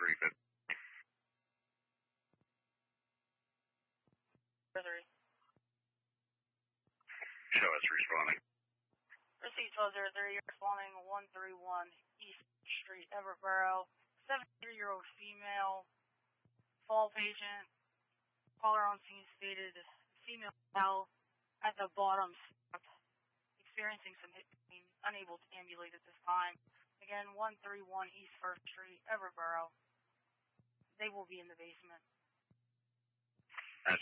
350. 3. Show us responding. Receipt 1203, you're responding 131 East Street, Everborough. 73-year-old female, fall patient. Caller on scene stated female male at the bottom step, experiencing some hip pain, unable to ambulate at this time. Again, 131 East 1st Street, Everborough. They will be in the basement.